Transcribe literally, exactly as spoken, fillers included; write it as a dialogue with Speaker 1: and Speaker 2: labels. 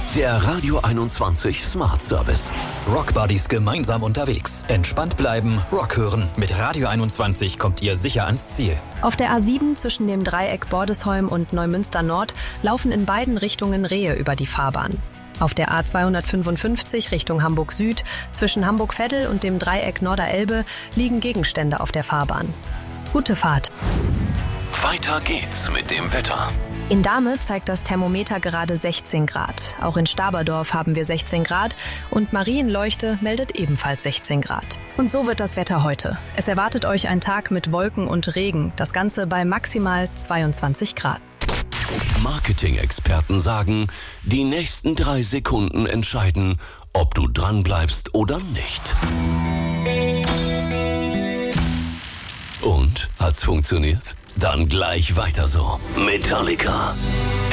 Speaker 1: Der Radio einundzwanzig Smart Service.
Speaker 2: Rockbuddies gemeinsam unterwegs. Entspannt bleiben, Rock hören. Mit Radio einundzwanzig kommt ihr sicher ans Ziel.
Speaker 3: Auf der A sieben zwischen dem Dreieck Bordesholm und Neumünster Nord laufen in beiden Richtungen Rehe über die Fahrbahn. Auf der A zweihundertfünfundfünfzig Richtung Hamburg Süd zwischen Hamburg-Veddel und dem Dreieck Norderelbe liegen Gegenstände auf der Fahrbahn. Gute Fahrt.
Speaker 1: Weiter geht's mit dem Wetter.
Speaker 3: In Dahme zeigt das Thermometer gerade sechzehn Grad. Auch in Staberdorf haben wir sechzehn Grad und Marienleuchte meldet ebenfalls sechzehn Grad. Und so wird das Wetter heute. Es erwartet euch ein Tag mit Wolken und Regen. Das Ganze bei maximal zweiundzwanzig Grad.
Speaker 1: Marketing-Experten sagen, die nächsten drei Sekunden entscheiden, ob du dranbleibst oder nicht. Und? Hat's funktioniert? Dann gleich weiter so. Metallica.